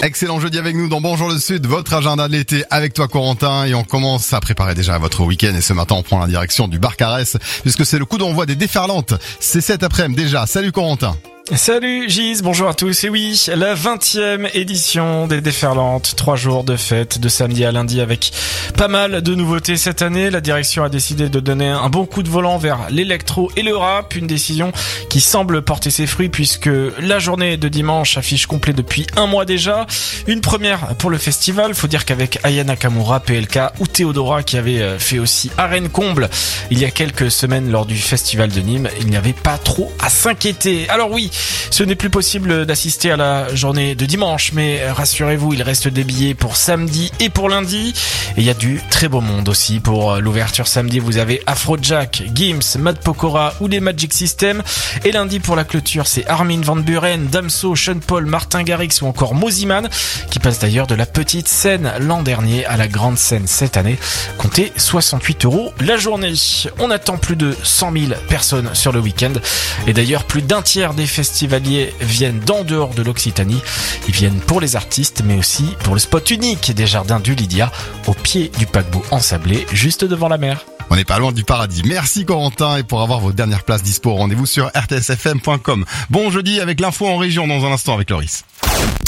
Excellent jeudi avec nous dans Bonjour le Sud, votre agenda de l'été avec toi Corentin, et on commence à préparer déjà votre week-end, et ce matin on prend la direction du bar Carès puisque c'est le coup d'envoi des déferlantes. C'est cet après-midi déjà. Salut Corentin. Salut Gise, bonjour à tous. Et oui, la 20e édition des Déferlantes, 3 jours de fête de samedi à lundi avec pas mal de nouveautés cette année. La direction a décidé de donner un bon coup de volant vers l'électro et le rap, une décision qui semble porter ses fruits puisque la journée de dimanche affiche complet depuis un mois déjà. Une première pour le festival, faut dire qu'avec Aya Nakamura, PLK ou Théodora qui avait fait aussi arène comble il y a quelques semaines lors du festival de Nîmes, il n'y avait pas trop à s'inquiéter. Alors oui, ce n'est plus possible d'assister à la journée de dimanche, mais rassurez-vous, il reste des billets pour samedi et pour lundi. Et il y a du très beau monde aussi pour l'ouverture samedi. Vous avez Afrojack, Gims, Mad Pokora ou les Magic System. Et lundi pour la clôture, c'est Armin van Buuren, Damso, Sean Paul, Martin Garrix ou encore Mosiman, qui passe d'ailleurs de la petite scène l'an dernier à la grande scène cette année. Comptez 68 € la journée. On attend plus de 100 000 personnes sur le week-end. Et d'ailleurs, plus d'un tiers des festivaliers viennent d'en dehors de l'Occitanie. Ils viennent pour les artistes, mais aussi pour le spot unique des jardins du Lydia, au pied du paquebot ensablé, juste devant la mer. On n'est pas loin du paradis. Merci Corentin, et pour avoir vos dernières places dispo, rendez-vous sur rtsfm.com. Bon jeudi avec l'info en région dans un instant avec Loris.